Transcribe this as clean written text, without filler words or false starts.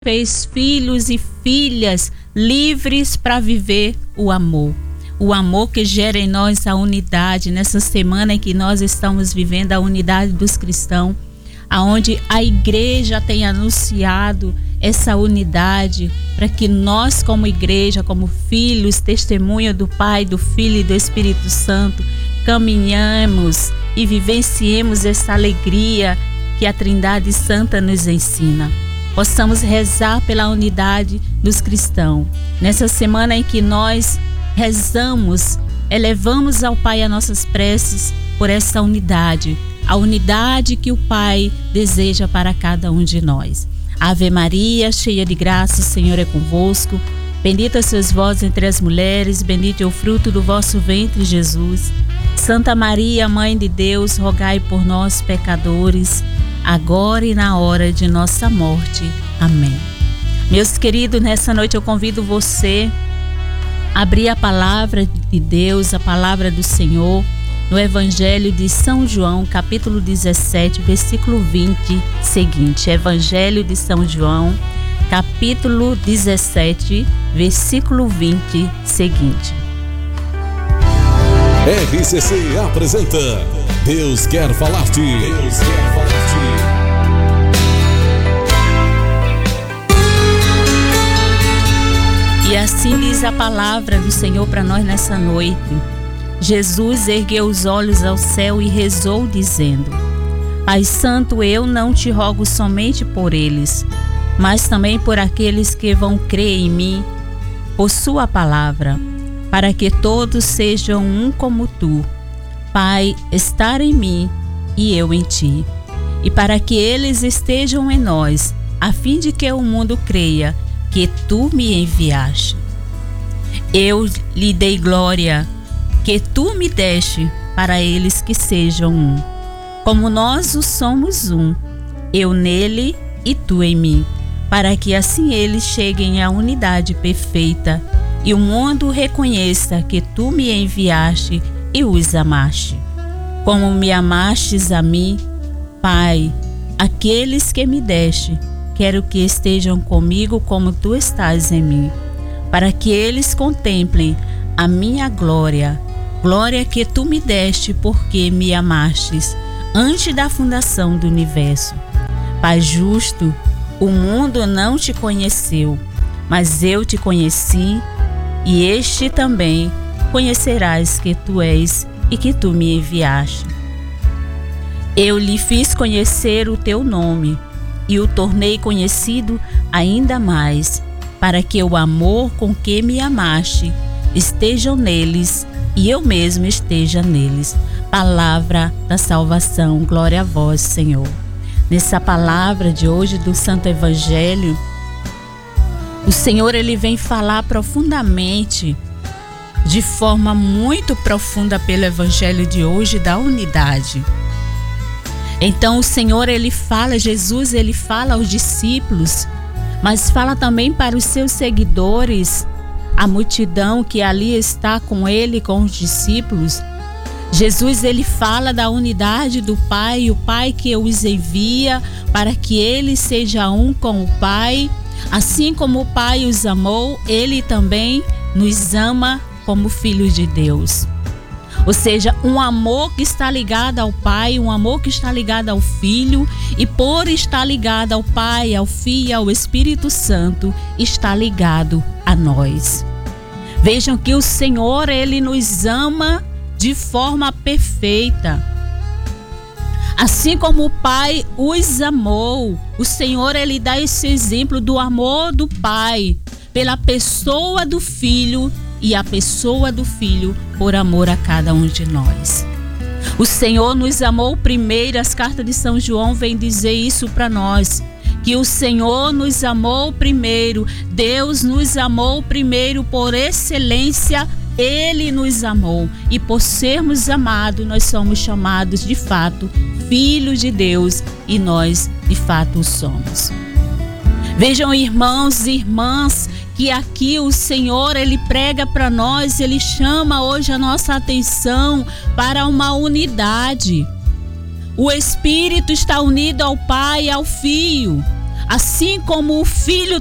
fez filhos e filhas livres para viver o amor. O amor que gera em nós a unidade. Nessa semana em que nós estamos vivendo a unidade dos cristãos, aonde a igreja tem anunciado essa unidade para que nós, como igreja, como filhos, testemunha do Pai, do Filho e do Espírito Santo, caminhamos e vivenciemos essa alegria que a Trindade Santa nos ensina. Possamos rezar pela unidade dos cristãos. Nessa semana em que nós rezamos, elevamos ao Pai as nossas preces por essa unidade, a unidade que o Pai deseja para cada um de nós. Ave Maria, cheia de graça, o Senhor é convosco. Bendita sois vós entre as mulheres, bendito é o fruto do vosso ventre, Jesus. Santa Maria, Mãe de Deus, rogai por nós, pecadores, agora e na hora de nossa morte. Amém. Meus queridos, nessa noite eu convido você a abrir a palavra de Deus, a palavra do Senhor, no Evangelho de São João, capítulo 17, versículo 20 seguinte. Evangelho de São João, capítulo 17, versículo 20 seguinte. RCC apresenta Deus quer falar-te. Deus quer falar-te. E assim diz a palavra do Senhor para nós nessa noite. Jesus ergueu os olhos ao céu e rezou dizendo: Pai Santo, eu não te rogo somente por eles, mas também por aqueles que vão crer em mim, por sua palavra, para que todos sejam um como tu, Pai, estar em mim e eu em ti, e para que eles estejam em nós, a fim de que o mundo creia que tu me enviaste. Eu lhe dei glória que tu me deste, para eles que sejam um, como nós o somos um, eu nele e tu em mim, para que assim eles cheguem à unidade perfeita e o mundo reconheça que tu me enviaste e os amaste. Como me amastes a mim, Pai, aqueles que me deste, quero que estejam comigo como tu estás em mim, para que eles contemplem a minha glória, glória que tu me deste porque me amastes antes da fundação do universo. Pai justo, o mundo não te conheceu, mas eu te conheci, e este também conhecerás que tu és e que tu me enviaste. Eu lhe fiz conhecer o teu nome e o tornei conhecido ainda mais, para que o amor com que me amaste estejam neles e eu mesmo esteja neles. Palavra da salvação, glória a vós, Senhor. Nessa palavra de hoje do Santo Evangelho, o Senhor ele vem falar profundamente, de forma muito profunda pelo Evangelho de hoje, da unidade. Então o Senhor ele fala, Jesus ele fala aos discípulos, mas fala também para os seus seguidores, a multidão que ali está com ele, com os discípulos. Jesus ele fala da unidade do Pai, o Pai que os envia para que ele seja um com o Pai. Assim como o Pai os amou, ele também nos ama como filhos de Deus. Ou seja, um amor que está ligado ao Pai, um amor que está ligado ao Filho, e por estar ligado ao Pai, ao Filho e ao Espírito Santo, está ligado a nós. Vejam que o Senhor, ele nos ama de forma perfeita. Assim como o Pai os amou, o Senhor, ele dá esse exemplo do amor do Pai pela pessoa do Filho e a pessoa do Filho por amor a cada um de nós. O Senhor nos amou primeiro, as cartas de São João vêm dizer isso para nós, que o Senhor nos amou primeiro, Deus nos amou primeiro, por excelência Ele nos amou, e por sermos amados nós somos chamados de fato filhos de Deus, e nós de fato o somos. Vejam, irmãos e irmãs, que aqui o Senhor ele prega para nós, ele chama hoje a nossa atenção para uma unidade. O Espírito está unido ao Pai e ao Filho. assim como o Filho